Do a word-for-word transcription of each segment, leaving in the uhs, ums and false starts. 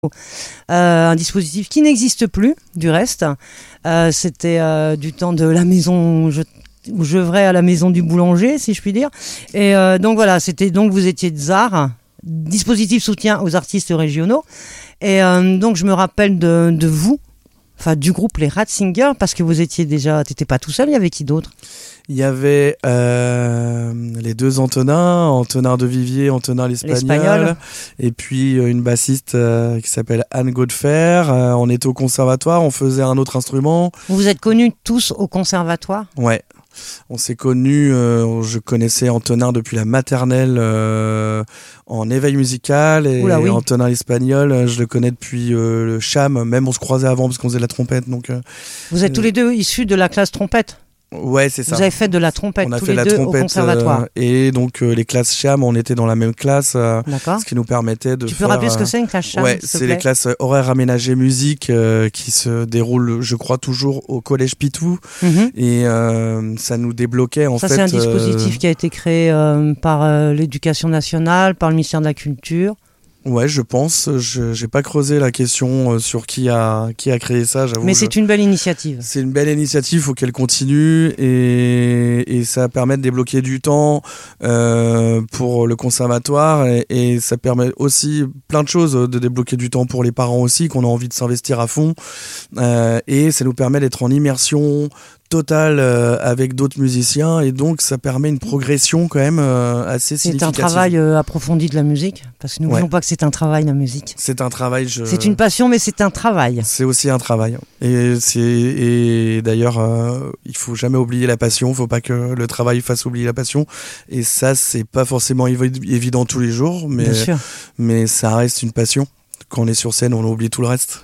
Euh, un dispositif qui n'existe plus, du reste. Euh, c'était euh, du temps de la maison où je, où j'œuvrais à la maison du boulanger, si je puis dire. Et euh, donc voilà, c'était donc vous étiez Z A R, dispositif soutien aux artistes régionaux. Et euh, donc je me rappelle de, de vous, enfin du groupe les Ratzingers, parce que vous étiez déjà, t'étais pas tout seul, il y avait qui d'autre ? Il y avait euh, les deux Antonin, Antonin de Vivier, Antonin l'Espagnol, L'Espagnol. Et puis euh, une bassiste euh, qui s'appelle Anne Godfer. Euh, on était au conservatoire, on faisait un autre instrument. Vous vous êtes connus tous au conservatoire ? Ouais. On s'est connus, euh, je connaissais Antonin depuis la maternelle euh, en éveil musical et Oula, oui. Antonin l'Espagnol, euh, je le connais depuis euh, le Cham, même on se croisait avant parce qu'on faisait de la trompette. Donc, euh, Vous êtes tous les deux issus de la classe trompette ? Ouais, c'est ça. Vous avez fait de la trompette on a tous fait les la deux trompette, au conservatoire. euh, et donc euh, les classes Cham, on était dans la même classe, euh, D'accord. ce qui nous permettait de Tu faire... peux rappeler ce que euh, c'est une classe Cham ? Ouais, s'il te c'est plaît les classes euh, horaires aménagées musique euh, qui se déroulent, je crois, toujours au collège Pitou. Mhm. Et euh, ça nous débloquait en Ça, fait. c'est un dispositif euh, qui a été créé euh, par euh, l'Éducation nationale, par le ministère de la Culture. Ouais, je pense. Je j'ai pas creusé la question euh, sur qui a qui a créé ça. J'avoue. Mais je- c'est une belle initiative. C'est une belle initiative, faut qu'elle continue et, et ça permet de débloquer du temps euh, pour le conservatoire et, et ça permet aussi plein de choses, de débloquer du temps pour les parents aussi, qu'on a envie de s'investir à fond euh, et ça nous permet d'être en immersion totale euh, avec d'autres musiciens et donc ça permet une progression quand même euh, assez C'est un significative. travail euh, approfondi de la musique, parce que n'oublions Ouais. pas que c'est un travail, la musique. C'est un travail. Je... C'est une passion, mais c'est un travail. C'est aussi un travail. Et, c'est, et d'ailleurs, euh, il faut jamais oublier la passion. Il faut pas que le travail fasse oublier la passion. Et ça, c'est pas forcément évi- évident tous les jours, mais, Bien sûr. mais ça reste une passion. Quand on est sur scène, on oublie tout le reste.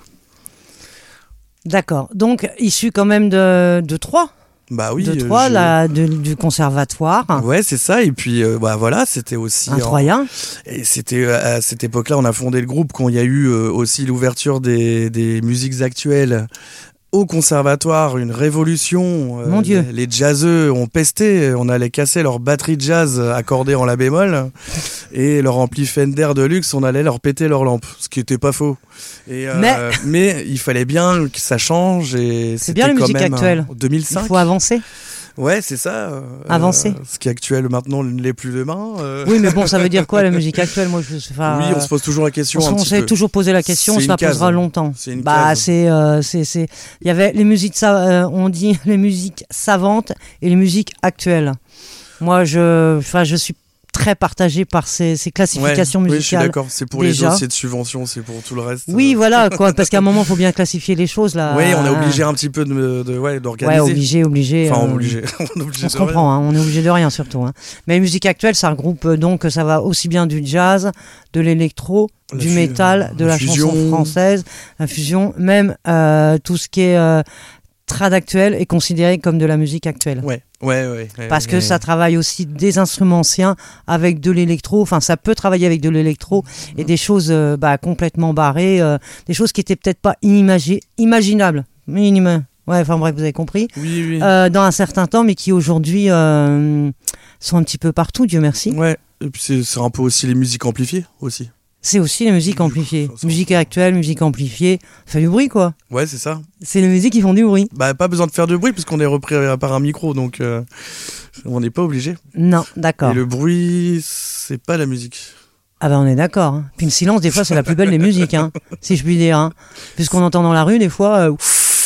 D'accord. Donc, issu quand même de, de Troyes, Bah oui. de euh, Troyes, je- la- de- du conservatoire, Ouais, c'est ça. Et puis, euh, bah voilà, c'était aussi. un en- Troyen. Et c'était euh, à cette époque-là, on a fondé le groupe quand il y a eu euh, aussi l'ouverture des, des musiques actuelles au conservatoire, une révolution. Euh, Mon Dieu. Les, les jazzeux ont pesté, on allait casser leur batterie de jazz accordée en la bémol et leur ampli Fender de luxe, on allait leur péter leur lampe, ce qui était pas faux. Et, euh, Mais- mais il fallait bien que ça change et C'est bien c'était la quand musique même, actuelle. euh, deux mille cinq. Il faut avancer. Ouais, c'est ça. euh, Avancer. euh, ce qui est actuel maintenant ne l'est plus demain. euh. Oui, mais bon, ça veut dire quoi la musique actuelle ? Moi, je sais pas. Oui, on se pose toujours la question On un on petit s'est peu. toujours posé la question, on C'est se une la case. posera longtemps. C'est une bah, case. c'est, euh, c'est, c'est. Il y avait les musiques, sa- euh, on dit les musiques savantes et les musiques actuelles. Moi, je, enfin, je suis très partagé par ces, ces classifications Ouais, oui, je suis musicales. d'accord. C'est pour déjà. les dossiers de subvention, c'est pour tout le reste. Oui, euh. voilà, quoi, parce qu'à un moment, il faut bien classifier les choses là. Oui, on est obligé un petit peu de, de ouais, d'organiser. Ouais, obligé, obligé. Enfin, euh, obligé. on est obligé On de se comprend, hein, on est obligé de rien surtout. Hein. Mais la musique actuelle, ça regroupe euh, donc, ça va aussi bien du jazz, de l'électro, La du fu- métal, de la la fusion. chanson française, la fusion, même euh, tout ce qui est euh, trad actuel est considéré comme de la musique actuelle. Ouais, ouais, ouais. ouais, Parce que ouais. ça travaille aussi des instruments anciens avec de l'électro, enfin ça peut travailler avec de l'électro et des choses euh, bah, complètement barrées, euh, des choses qui étaient peut-être pas inimagi- imaginables. Minima. Ouais, enfin bref, vous avez compris. Oui, oui. Euh, dans un certain temps, mais qui aujourd'hui euh, sont un petit peu partout, Dieu merci. Ouais. Et puis c'est, c'est un peu aussi les musiques amplifiées aussi. C'est aussi la musique Du coup, amplifiée. ça, ça- Musique actuelle, musique amplifiée, ça fait du bruit quoi. Ouais, c'est ça. C'est les musiques qui font du bruit. Bah, pas besoin de faire de bruit puisqu'on est repris par un micro, donc euh, on n'est pas obligé. Non, d'accord. Et le bruit, c'est pas la musique. Ah ben on est d'accord. Hein. Puis le silence, des fois, c'est la plus belle des musiques, hein, si je puis dire. Hein. Puisqu'on entend dans la rue, des fois, euh,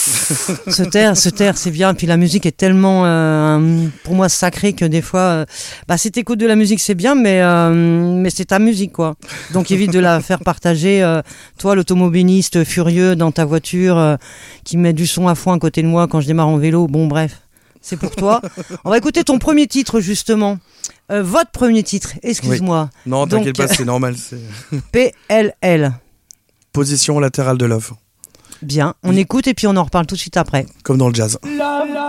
se taire, se taire, c'est bien. Puis la musique est tellement, euh, pour moi, sacrée que des fois, euh, bah, si t'écoutes de la musique, c'est bien, mais, euh, mais c'est ta musique, quoi. Donc évite de la faire partager. Euh, toi, l'automobiliste furieux dans ta voiture, euh, qui met du son à fond à côté de moi quand je démarre en vélo. Bon, bref, c'est pour toi. On va écouter ton premier titre, justement. Euh, votre premier titre, excuse-moi. Non, Donc, t'inquiète pas, c'est normal. C'est P L L. position latérale de love, Bien, on écoute et puis on en reparle tout de suite après. comme dans le jazz.